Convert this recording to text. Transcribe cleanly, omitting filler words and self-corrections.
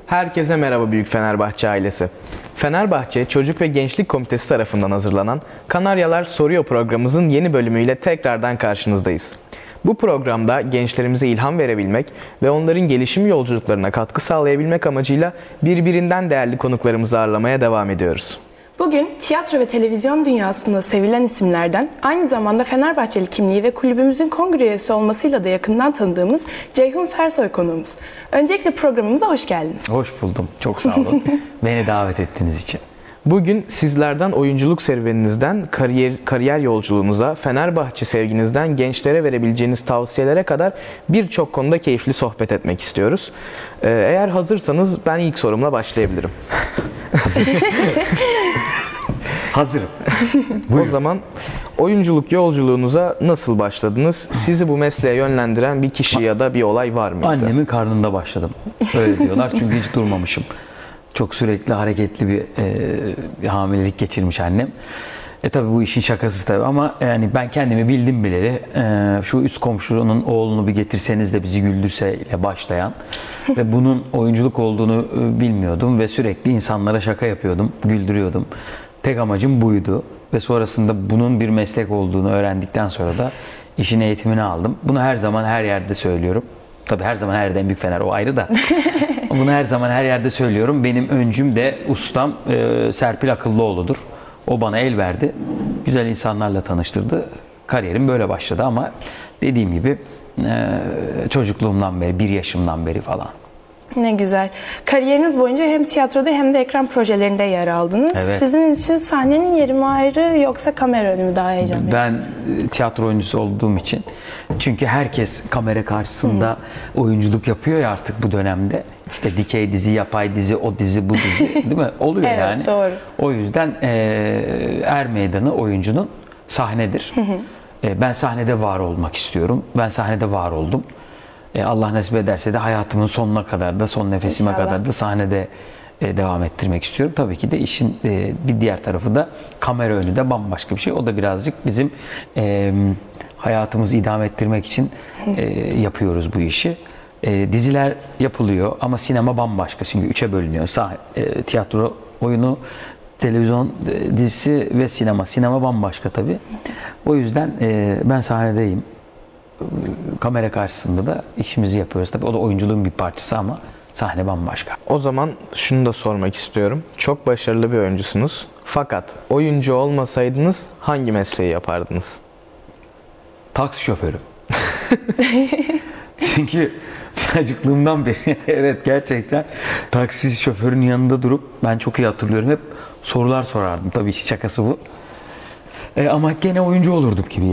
Herkese merhaba Büyük Fenerbahçe ailesi. Fenerbahçe Çocuk ve Gençlik Komitesi tarafından hazırlanan Kanaryalar Soruyor programımızın yeni bölümüyle tekrardan karşınızdayız. Bu programda gençlerimize ilham verebilmek ve onların gelişim yolculuklarına katkı sağlayabilmek amacıyla birbirinden değerli konuklarımızı ağırlamaya devam ediyoruz. Bugün tiyatro ve televizyon dünyasında sevilen isimlerden, aynı zamanda Fenerbahçeli kimliği ve kulübümüzün kongre üyesi olmasıyla da yakından tanıdığımız Ceyhun Fersoy konuğumuz. Öncelikle programımıza hoş geldiniz. Hoş buldum. Çok sağ olun. Beni davet ettiğiniz için. Bugün sizlerden oyunculuk serüveninizden kariyer yolculuğunuza, Fenerbahçe sevginizden gençlere verebileceğiniz tavsiyelere kadar birçok konuda keyifli sohbet etmek istiyoruz. Eğer hazırsanız ben ilk sorumla başlayabilirim. Hazırım. O zaman oyunculuk yolculuğunuza nasıl başladınız? Sizi bu mesleğe yönlendiren bir kişi ya da bir olay var mıydı? Annemin karnında başladım. Öyle diyorlar çünkü hiç durmamışım. Çok sürekli hareketli bir hamilelik geçirmiş annem. Tabii bu işin şakası tabii ama yani ben kendimi bildim bileli şu üst komşunun oğlunu bir getirseniz de bizi güldürse ile başlayan ve bunun oyunculuk olduğunu bilmiyordum ve sürekli insanlara şaka yapıyordum, güldürüyordum. Tek amacım buydu ve sonrasında bunun bir meslek olduğunu öğrendikten sonra da işin eğitimini aldım. Bunu her zaman her yerde söylüyorum. Tabii her zaman her yerde en büyük Fener o ayrı da. Bunu her zaman her yerde söylüyorum. Benim öncüm de ustam Serpil Akıllıoğlu'dur. O bana el verdi. Güzel insanlarla tanıştırdı. Kariyerim böyle başladı ama dediğim gibi çocukluğumdan beri, 1 yaşımdan beri falan. Ne güzel. Kariyeriniz boyunca hem tiyatroda hem de ekran projelerinde yer aldınız. Evet. Sizin için sahnenin yeri mi ayrı yoksa kamera önü mü daha heyecan verici? Ben tiyatro oyuncusu olduğum için. Çünkü herkes kamera karşısında oyunculuk yapıyor ya artık bu dönemde. İşte dikey dizi, yapay dizi, o dizi, bu dizi değil mi? Oluyor Evet, yani. doğru. O yüzden er meydanı oyuncunun sahnedir. Ben sahnede var olmak istiyorum. Ben sahnede var oldum. Allah nasip ederse de hayatımın sonuna kadar da, son nefesime İnşallah. kadar da sahnede devam ettirmek istiyorum. Tabii ki de işin bir diğer tarafı da kamera önü de bambaşka bir şey. O da birazcık bizim hayatımızı idame ettirmek için yapıyoruz bu işi. Diziler yapılıyor ama sinema bambaşka. Şimdi 3'e bölünüyor. Tiyatro oyunu, televizyon dizisi ve sinema. Sinema bambaşka tabii. O yüzden ben sahnedeyim. Kamera karşısında da işimizi yapıyoruz. Tabii o da oyunculuğun bir parçası ama sahne bambaşka. O zaman şunu da sormak istiyorum. Çok başarılı bir oyuncusunuz. Fakat oyuncu olmasaydınız hangi mesleği yapardınız? Taksi şoförü. Çünkü çocukluğumdan beri evet gerçekten taksi şoförünün yanında durup ben çok iyi hatırlıyorum hep sorular sorardım. Tabii şakası bu. Ama gene oyuncu olurdum gibi.